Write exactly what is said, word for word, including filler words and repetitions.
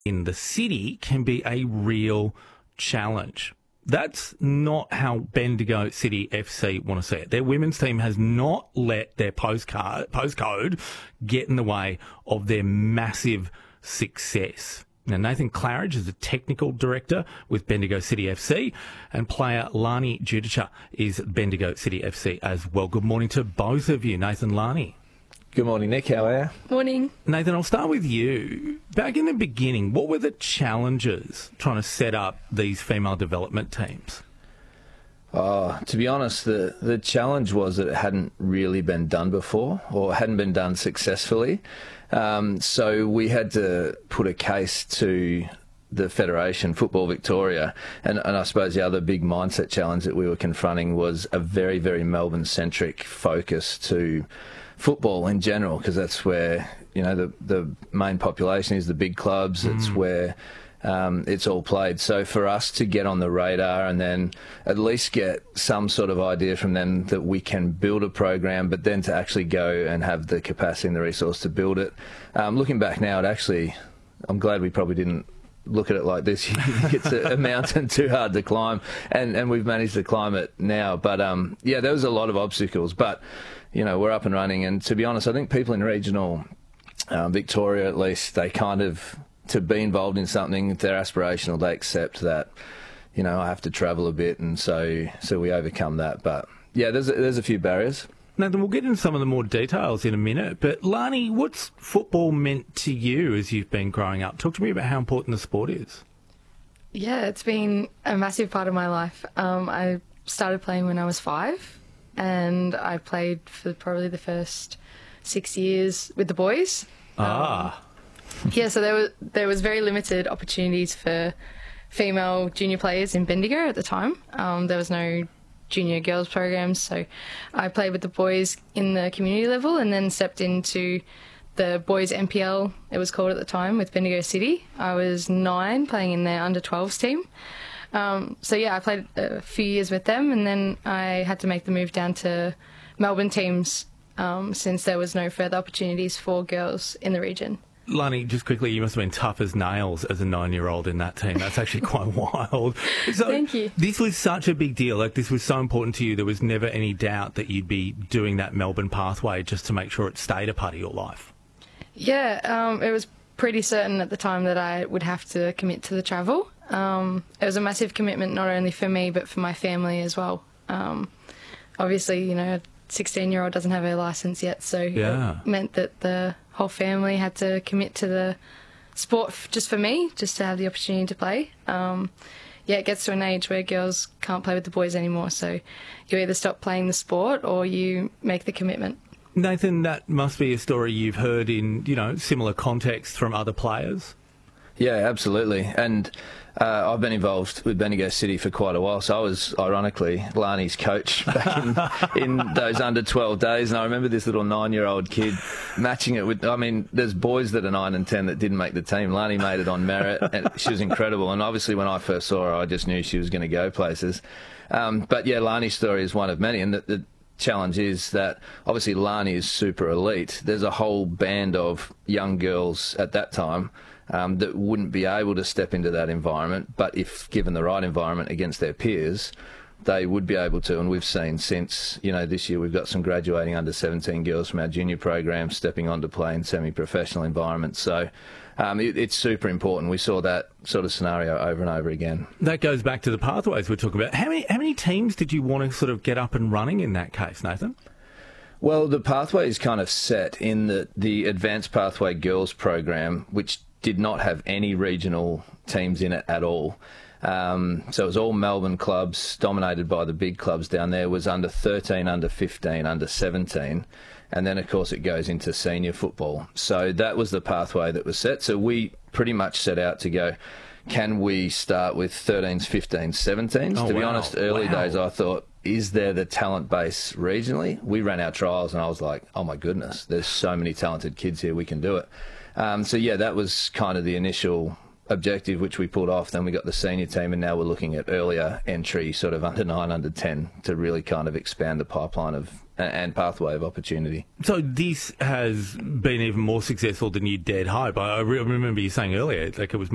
in the city can be a real challenge. That's not how Bendigo City F C want to see it. Their women's team has not let their postcard, postcode get in the way of their massive success. Now, Nathan Claridge is the technical director with Bendigo City F C, and player Lani Judica is Bendigo City F C as well. Good morning to both of you, Nathan, Lani. Good morning, Nick. How are you? Morning. Nathan, I'll start with you. Back in the beginning, what were the challenges trying to set up these female development teams? Oh, to be honest, the, the challenge was that it hadn't really been done before, or hadn't been done successfully. Um, so we had to put a case to the Federation, Football Victoria, and, and I suppose the other big mindset challenge that we were confronting was a very, very Melbourne-centric focus to football in general, because that's where, you know, the, the main population is, the big clubs. Mm. It's where Um, it's all played. So for us to get on the radar and then at least get some sort of idea from them that we can build a program, but then to actually go and have the capacity and the resource to build it. Um, looking back now, it actually, I'm glad we probably didn't look at it like this. It's a, a mountain too hard to climb, and, and we've managed to climb it now. But um, yeah, there was a lot of obstacles, but you know, we're up and running. And to be honest, I think people in regional uh, Victoria, at least, they kind of, to be involved in something, if they're aspirational, they accept that, you know, I have to travel a bit, and so so we overcome that. But yeah, there's a, there's a few barriers. Nathan, we'll get into some of the more details in a minute, but Lani, what's football meant to you as you've been growing up? Talk to me about how important the sport is. Yeah, it's been a massive part of my life. Um, I started playing when I was five, and I played for probably the first six years with the boys. Ah. Um, Yeah, so there was there was very limited opportunities for female junior players in Bendigo at the time. Um, there was no junior girls programs, so I played with the boys in the community level, and then stepped into the boys M P L, it was called at the time, with Bendigo City. I was nine, playing in their under twelves team. Um, so yeah, I played a few years with them, and then I had to make the move down to Melbourne teams um, since there was no further opportunities for girls in the region. Lani, just quickly, you must have been tough as nails as a nine-year-old in that team. That's actually quite wild. So Thank you. This was such a big deal. Like, this was so important to you. There was never any doubt that you'd be doing that Melbourne pathway just to make sure it stayed a part of your life. Yeah, um, it was pretty certain at the time that I would have to commit to the travel. Um, it was a massive commitment, not only for me, but for my family as well. Um, obviously, you know, a sixteen-year-old doesn't have a licence yet, so yeah. It meant that the whole family had to commit to the sport f- just for me, just to have the opportunity to play. Um, yeah, it gets to an age where girls can't play with the boys anymore, so you either stop playing the sport or you make the commitment. Nathan, that must be a story you've heard in, you know, similar contexts from other players. Yeah, absolutely. And uh, I've been involved with Bendigo City for quite a while, so I was, ironically, Lani's coach back in, in those under twelve days, and I remember this little nine-year-old kid matching it with, I mean, there's boys that are nine and ten that didn't make the team. Lani made it on merit, and she was incredible, and obviously when I first saw her, I just knew she was going to go places. Um, but yeah, Lani's story is one of many, and the, the challenge is that obviously Lani is super elite. There's a whole band of young girls at that time Um, that wouldn't be able to step into that environment, but if given the right environment against their peers, they would be able to. And we've seen since, you know, this year we've got some graduating under seventeen girls from our junior program stepping on to play in semi-professional environments. So um, it, it's super important. We saw that sort of scenario over and over again. That goes back to the pathways we're talking about. How many, how many teams did you want to sort of get up and running in that case, Nathan? Well, the pathway is kind of set in the, the Advanced Pathway Girls program, which did not have any regional teams in it at all. Um, so it was all Melbourne clubs, dominated by the big clubs down there. It was under thirteen, under fifteen, under seventeen. And then, of course, it goes into senior football. So that was the pathway that was set. So we pretty much set out to go, can we start with thirteens, fifteens, seventeens? Oh, to be wow. honest, early Wow. days I thought, is there the talent base regionally? We ran our trials and I was like, oh my goodness, there's so many talented kids here, we can do it. Um, so yeah, that was kind of the initial objective, which we pulled off. Then we got the senior team, and now we're looking at earlier entry, sort of under nine, under ten, to really kind of expand the pipeline of and pathway of opportunity. So this has been even more successful than you dared hope. I I re- remember you saying earlier, like it was